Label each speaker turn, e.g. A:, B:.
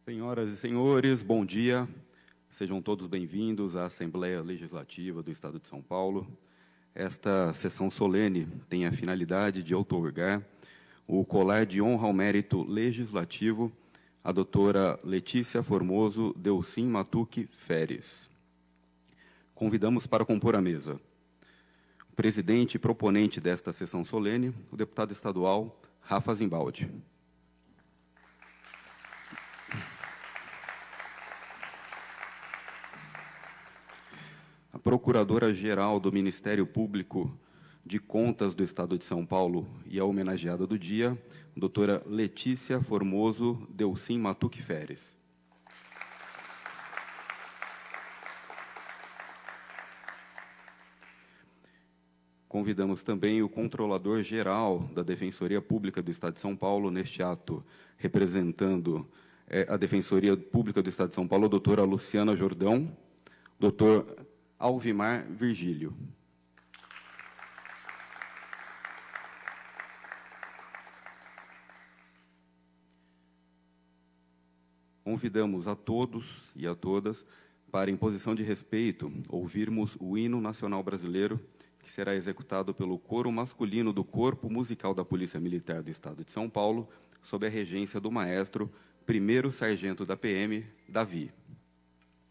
A: Senhoras e senhores, bom dia. Sejam todos bem-vindos à Assembleia Legislativa do Estado de São Paulo. Esta sessão solene tem a finalidade de outorgar o colar de honra ao mérito legislativo à doutora Letícia Formoso Delcim Matuque Feres. Convidamos para compor a mesa o presidente e proponente desta sessão solene, o deputado estadual Rafa Zimbaldi. A Procuradora-Geral do Ministério Público de Contas do Estado de São Paulo e a homenageada do dia, doutora Letícia Formoso Delcim Matuque Feres. Convidamos também o Controlador-Geral da Defensoria Pública do Estado de São Paulo, neste ato, representando a Defensoria Pública do Estado de São Paulo, a doutora Luciana Jordão, doutor Alvimar Virgílio. Convidamos a todos e a todas para, em posição de respeito, ouvirmos o hino nacional brasileiro, que será executado pelo coro masculino do Corpo Musical da Polícia Militar do Estado de São Paulo, sob a regência do maestro, primeiro sargento da PM, Davi.